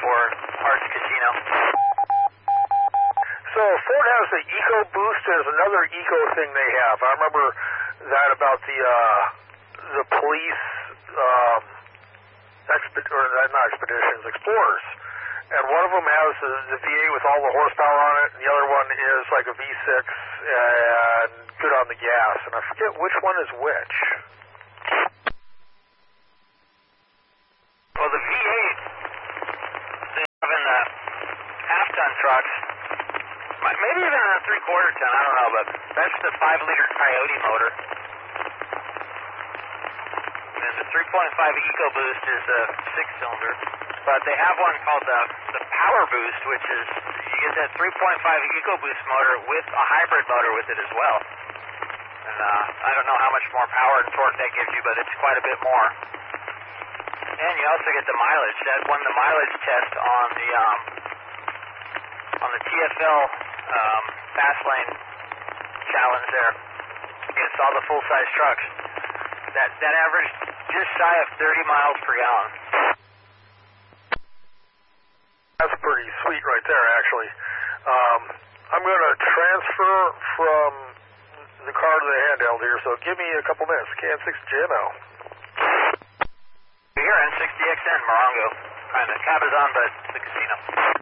for Arts Casino. So Ford has the EcoBoost. There's another eco thing they have. I remember that about the police, not expeditions, explorers. And one of them has the V8 with all the horsepower on it, and the other one is like a V6 and good on the gas. And I forget which one is which. Well, the V8 they have in the half-ton trucks, maybe even in a three-quarter ton, I don't know, but that's the 5-liter Coyote motor. And the 3.5 EcoBoost is a 6-cylinder. But they have one called the Power Boost, which is, you get that 3.5 EcoBoost motor with a hybrid motor with it as well. And I don't know how much more power and torque that gives you, but it's quite a bit more. And you also get the mileage. That won the mileage test on the TFL Fast Lane Challenge there against all the full-size trucks. That averaged just shy of 30 miles per gallon. That's pretty sweet right there, actually. I'm going to transfer from the car to the handheld here, so give me a couple minutes. KN6 JML. Here, N60XN, Morongo. Kind of Cabazon, but the casino.